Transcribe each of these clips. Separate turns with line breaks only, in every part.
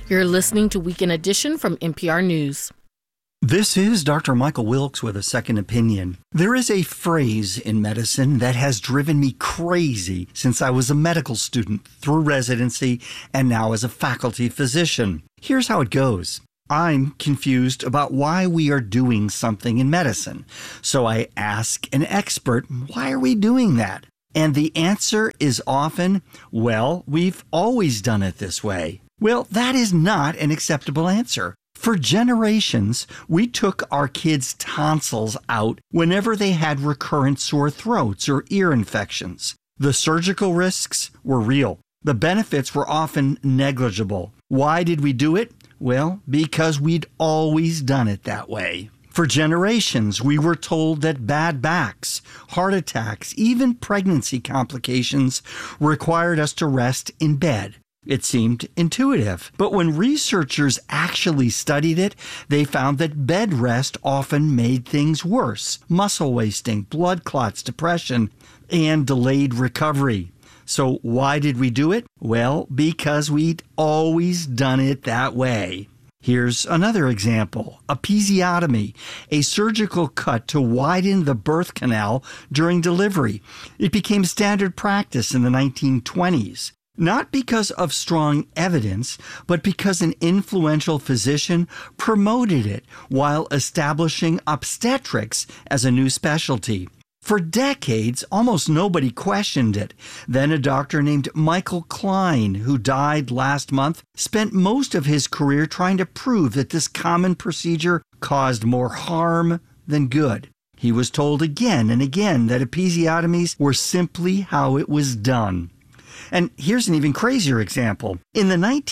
You're listening to Weekend Edition from NPR News.
This is Dr. Michael Wilkes with a second opinion. There is a phrase in medicine that has driven me crazy since I was a medical student through residency and now as a faculty physician. Here's how it goes. I'm confused about why we are doing something in medicine. So I ask an expert, why are we doing that? And the answer is often, well, we've always done it this way. Well, that is not an acceptable answer. For generations, we took our kids' tonsils out whenever they had recurrent sore throats or ear infections. The surgical risks were real. The benefits were often negligible. Why did we do it? Well, because we'd always done it that way. For generations, we were told that bad backs, heart attacks, even pregnancy complications required us to rest in bed. It seemed intuitive, but when researchers actually studied it, they found that bed rest often made things worse. Muscle wasting, blood clots, depression, and delayed recovery. So why did we do it? Well, because we'd always done it that way. Here's another example, episiotomy, a surgical cut to widen the birth canal during delivery. It became standard practice in the 1920s. Not because of strong evidence, but because an influential physician promoted it while establishing obstetrics as a new specialty. For decades, almost nobody questioned it. Then a doctor named Michael Klein, who died last month, spent most of his career trying to prove that this common procedure caused more harm than good. He was told again and again that episiotomies were simply how it was done. And here's an even crazier example. In the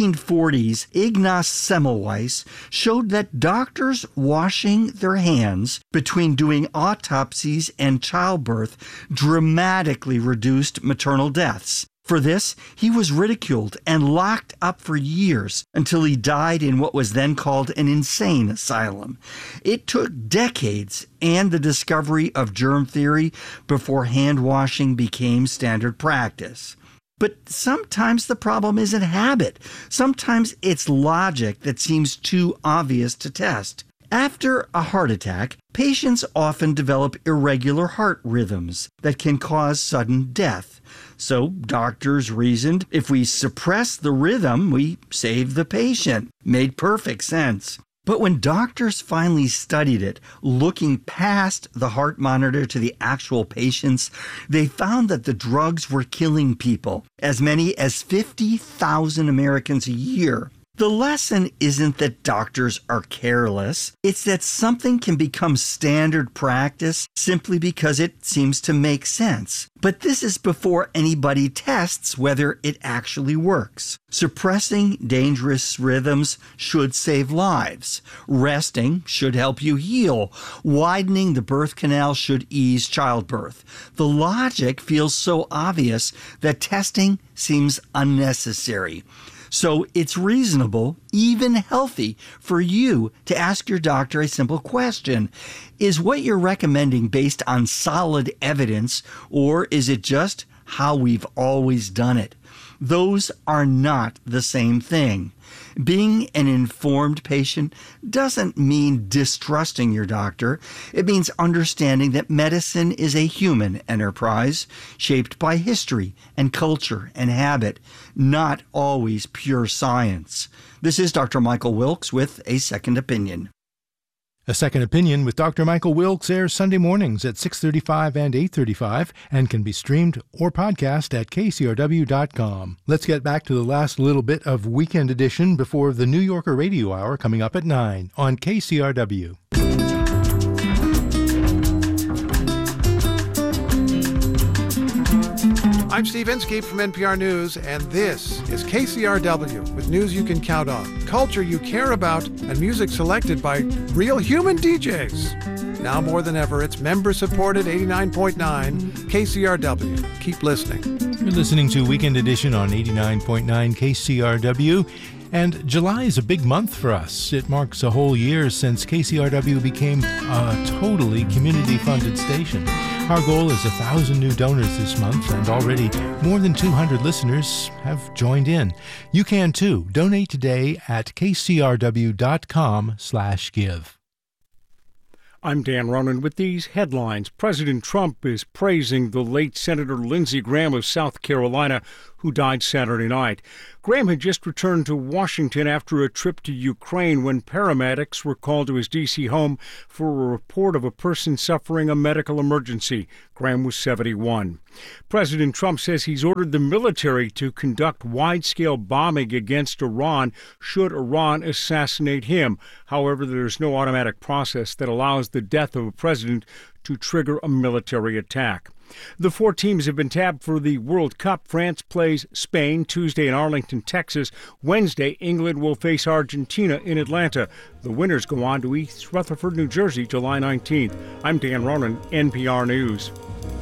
1940s, Ignaz Semmelweis showed that doctors washing their hands between doing autopsies and childbirth dramatically reduced maternal deaths. For this, he was ridiculed and locked up for years until he died in what was then called an insane asylum. It took decades and the discovery of germ theory before hand washing became standard practice. But sometimes the problem isn't habit. Sometimes it's logic that seems too obvious to test. After a heart attack, patients often develop irregular heart rhythms that can cause sudden death. So doctors reasoned if we suppress the rhythm, we save the patient. Made perfect sense. But when doctors finally studied it, looking past the heart monitor to the actual patients, they found that the drugs were killing people, as many as 50,000 Americans a year. The lesson isn't that doctors are careless. It's that something can become standard practice simply because it seems to make sense. But this is before anybody tests whether it actually works. Suppressing dangerous rhythms should save lives. Resting should help you heal. Widening the birth canal should ease childbirth. The logic feels so obvious that testing seems unnecessary. So it's reasonable, even healthy, for you to ask your doctor a simple question. Is what you're recommending based on solid evidence, or is it just how we've always done it? Those are not the same thing. Being an informed patient doesn't mean distrusting your doctor. It means understanding that medicine is a human enterprise shaped by history and culture and habit, not always pure science. This is Dr. Michael Wilkes with A Second Opinion.
A Second Opinion with Dr. Michael Wilkes airs Sunday mornings at 6:35 and 8:35 and can be streamed or podcast at kcrw.com. Let's get back to the last little bit of Weekend Edition before the New Yorker Radio Hour coming up at 9 on KCRW.
I'm Steve Inskeep from NPR News, and this is KCRW with news you can count on, culture you care about, and music selected by real human DJs. Now more than ever, it's member-supported 89.9 KCRW. Keep listening.
You're listening to Weekend Edition on 89.9 KCRW. And July is a big month for us. It marks a whole year since KCRW became a totally community-funded station. Our goal is 1,000 new donors this month, and already more than 200 listeners have joined in. You can too. Donate today at kcrw.com/give.
I'm Dan Ronan with these headlines. President Trump is praising the late Senator Lindsey Graham of South Carolina, who died Saturday night. Graham had just returned to Washington after a trip to Ukraine when paramedics were called to his D.C. home for a report of a person suffering a medical emergency. Graham was 71. President Trump says he's ordered the military to conduct wide-scale bombing against Iran should Iran assassinate him. However, there's no automatic process that allows the death of a president to trigger a military attack. The 4 teams have been tabbed for the World Cup. France plays Spain Tuesday in Arlington, Texas. Wednesday, England will face Argentina in Atlanta. The winners go on to East Rutherford, New Jersey, July 19th. I'm Dan Ronan, NPR News.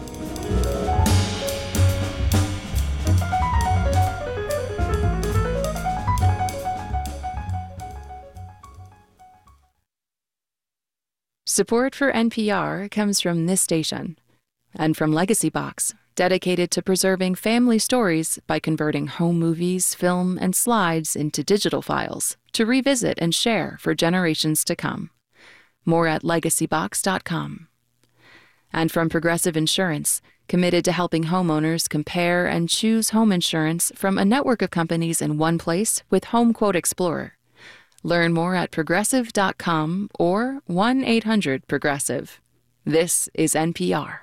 Support for NPR comes from this station and from Legacy Box, dedicated to preserving family stories by converting home movies, film, and slides into digital files to revisit and share for generations to come. More at legacybox.com. And from Progressive Insurance, committed to helping homeowners compare and choose home insurance from a network of companies in one place with Home Quote Explorer. Learn more at progressive.com or 1-800-PROGRESSIVE. This is NPR.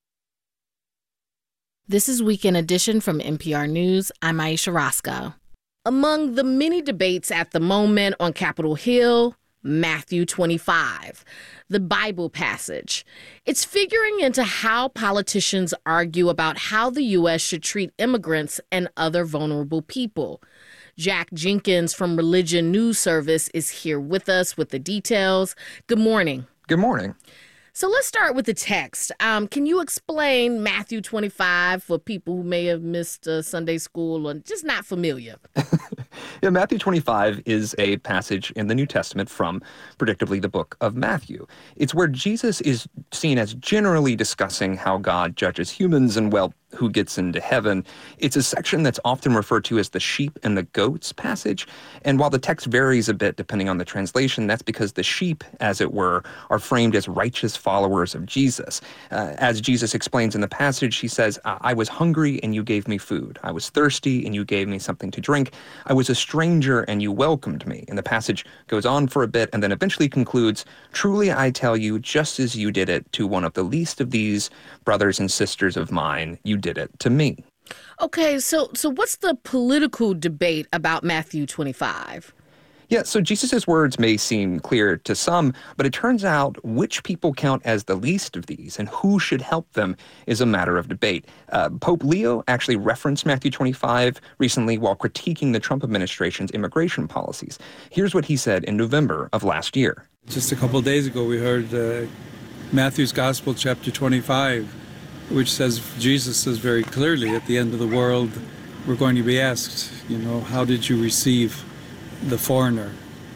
This is Weekend Edition from NPR News. I'm Aisha Roscoe. Among the many debates at the moment on Capitol Hill, Matthew 25, the Bible passage. It's figuring into how politicians argue about how the U.S. should treat immigrants and other vulnerable people. Jack Jenkins from Religion News Service is here with us with the details. Good morning.
Good morning.
So let's start with the text. Can you explain Matthew 25 for people who may have missed Sunday school or just not familiar?
Yeah, Matthew 25 is a passage in the New Testament from, predictably, the book of Matthew. It's where Jesus is seen as generally discussing how God judges humans and, well, who gets into heaven. It's a section that's often referred to as the sheep and the goats passage. And while the text varies a bit depending on the translation, that's because the sheep, as it were, are framed as righteous followers of Jesus. As Jesus explains in the passage, he says, I was hungry and you gave me food. I was thirsty and you gave me something to drink. I was a stranger and you welcomed me. And the passage goes on for a bit and then eventually concludes, truly I tell you, just as you did it to one of the least of these brothers and sisters of mine, you did it to me.
Okay, so what's the political debate about Matthew 25?
Yeah, so Jesus' words may seem clear to some, but it turns out which people count as the least of these and who should help them is a matter of debate. Pope Leo actually referenced Matthew 25 recently while critiquing the Trump administration's immigration policies. Here's what he said in November of last year.
Just a couple of days ago, we heard Matthew's Gospel, chapter 25, which says, Jesus says very clearly, at the end of the world, we're going to be asked, how did you receive the foreigner?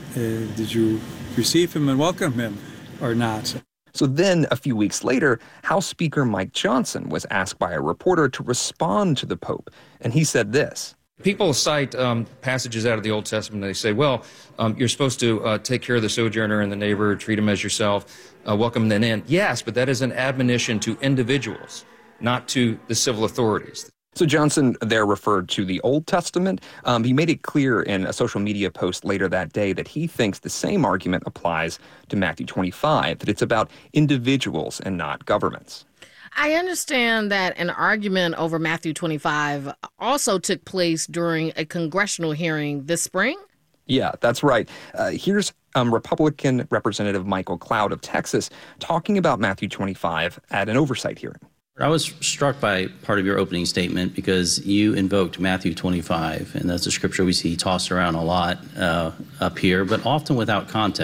Did you receive him and welcome him or not?
So then, a few weeks later, House Speaker Mike Johnson was asked by a reporter to respond to the Pope, and he said this.
People cite passages out of the Old Testament. They say, you're supposed to take care of the sojourner and the neighbor, treat him as yourself, welcome them in. Yes, but that is an admonition to individuals, not to the civil authorities.
So Johnson there referred to the Old Testament. He made it clear in a social media post later that day that he thinks the same argument applies to Matthew 25, that it's about individuals and not governments.
I understand that an argument over Matthew 25 also took place during a congressional hearing this spring.
Yeah, that's right. Here's Republican Representative Michael Cloud of Texas talking about Matthew 25 at an oversight hearing.
I was struck by part of your opening statement because you invoked Matthew 25, and that's a scripture we see tossed around a lot up here, but often without context.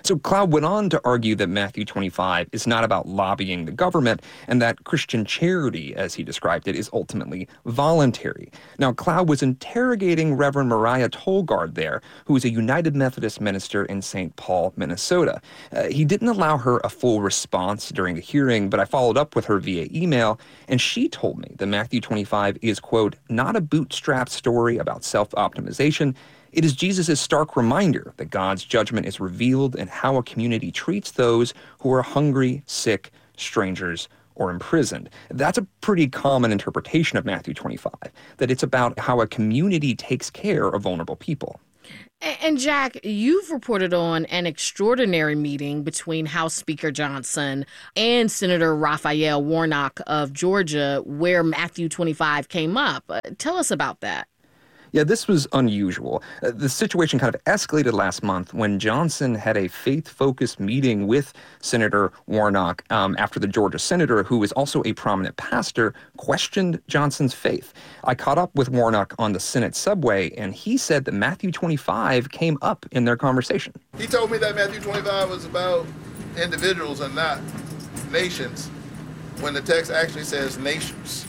So Cloud went on to argue that Matthew 25 is not about lobbying the government and that Christian charity, as he described it, is ultimately voluntary. Now, Cloud was interrogating Reverend Mariah Tolgard there, who is a United Methodist minister in St. Paul, Minnesota. He didn't allow her a full response during the hearing, but I followed up with her via email, and she told me that Matthew 25 is, quote, not a bootstrap story about self-optimization. It is Jesus' stark reminder that God's judgment is revealed in how a community treats those who are hungry, sick, strangers, or imprisoned. That's a pretty common interpretation of Matthew 25, that it's about how a community takes care of vulnerable people.
And Jack, you've reported on an extraordinary meeting between House Speaker Johnson and Senator Raphael Warnock of Georgia where Matthew 25 came up. Tell us about that.
Yeah, this was unusual. The situation kind of escalated last month when Johnson had a faith-focused meeting with Senator Warnock after the Georgia senator, who is also a prominent pastor, questioned Johnson's faith. I caught up with Warnock on the Senate subway, and he said that Matthew 25 came up in their conversation.
He told me that Matthew 25 was about individuals and not nations, when the text actually says nations.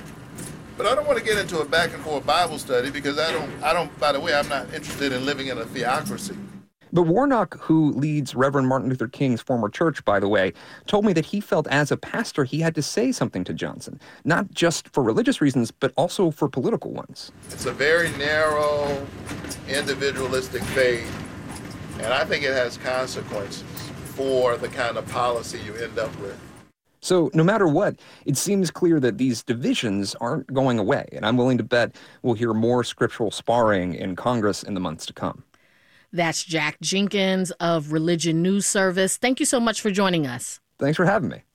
But I don't want to get into a back and forth Bible study because I don't, by the way, I'm not interested in living in a theocracy.
But Warnock, who leads Reverend Martin Luther King's former church, by the way, told me that he felt as a pastor he had to say something to Johnson, not just for religious reasons, but also for political ones.
It's a very narrow, individualistic faith, and I think it has consequences for the kind of policy you end up with.
So no matter what, it seems clear that these divisions aren't going away, and I'm willing to bet we'll hear more scriptural sparring in Congress in the months to come.
That's Jack Jenkins of Religion News Service. Thank you so much for joining us.
Thanks for having me.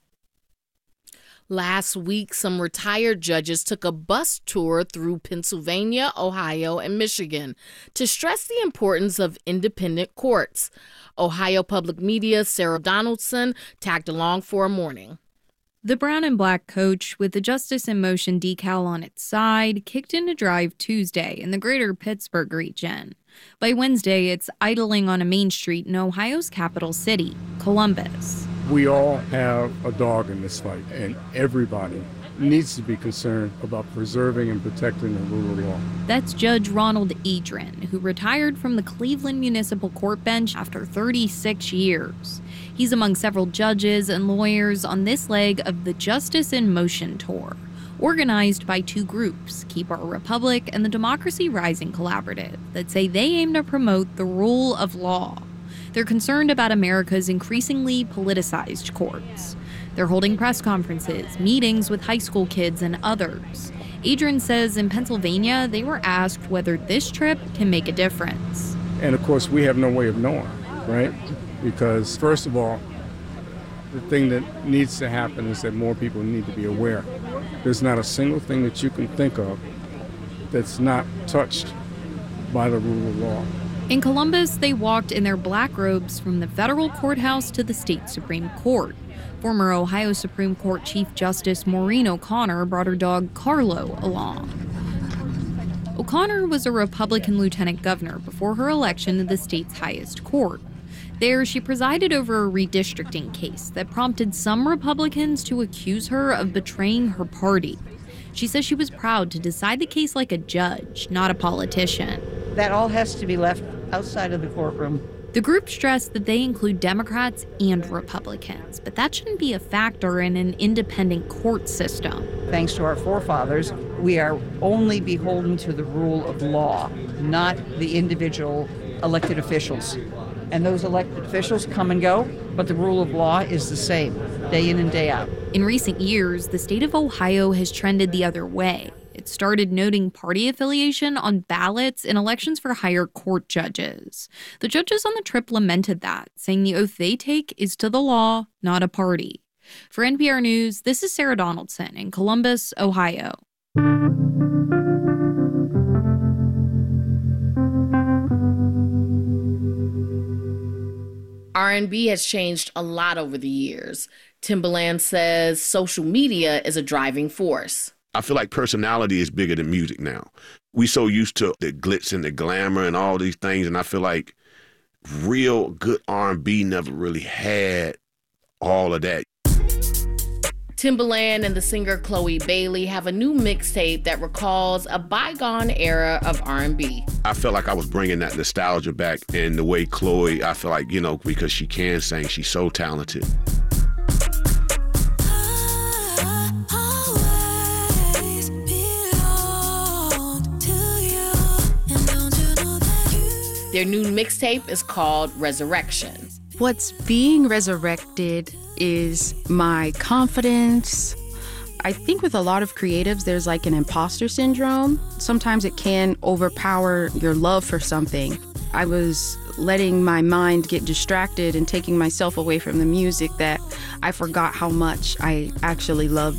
Last week, some retired judges took a bus tour through Pennsylvania, Ohio, and Michigan to stress the importance of independent courts. Ohio Public Media's Sarah Donaldson tagged along for a morning.
The brown and black coach, with the Justice in Motion decal on its side, kicked into drive Tuesday in the greater Pittsburgh region. By Wednesday, it's idling on a main street in Ohio's capital city, Columbus.
We all have a dog in this fight, and everybody needs to be concerned about preserving and protecting the rule of law.
That's Judge Ronald Adrian, who retired from the Cleveland Municipal Court bench after 36 years. He's among several judges and lawyers on this leg of the Justice in Motion tour, organized by two groups, Keep Our Republic and the Democracy Rising Collaborative, that say they aim to promote the rule of law. They're concerned about America's increasingly politicized courts. They're holding press conferences, meetings with high school kids and others. Adrian says in Pennsylvania, they were asked whether this trip can make a difference.
And of course, we have no way of knowing, right? Because first of all, the thing that needs to happen is that more people need to be aware. There's not a single thing that you can think of that's not touched by the rule of law.
In Columbus, they walked in their black robes from the federal courthouse to the state Supreme Court. Former Ohio Supreme Court Chief Justice Maureen O'Connor brought her dog Carlo along. O'Connor was a Republican lieutenant governor before her election to the state's highest court. There, she presided over a redistricting case that prompted some Republicans to accuse her of betraying her party. She says she was proud to decide the case like a judge, not a politician.
That all has to be left outside of the courtroom.
The group stressed that they include Democrats and Republicans, but that shouldn't be a factor in an independent court system.
Thanks to our forefathers, we are only beholden to the rule of law, not the individual elected officials. And those elected officials come and go, but the rule of law is the same, day in and day out.
In recent years, the state of Ohio has trended the other way. It started noting party affiliation on ballots in elections for higher court judges. The judges on the trip lamented that, saying the oath they take is to the law, not a party. For NPR News, this is Sarah Donaldson in Columbus, Ohio.
R&B has changed a lot over the years. Timbaland says social media is a driving force.
I feel like personality is bigger than music now. We so used to the glitz and the glamour and all these things, and I feel like real good R&B never really had all of that.
Timbaland and the singer Chloe Bailey have a new mixtape that recalls a bygone era of R&B.
I felt like I was bringing that nostalgia back, and the way Chloe, I feel like, because she can sing, she's so talented.
Their new mixtape is called Resurrection.
What's being resurrected is my confidence. I think with a lot of creatives, there's like an imposter syndrome. Sometimes it can overpower your love for something. I was letting my mind get distracted and taking myself away from the music that I forgot how much I actually loved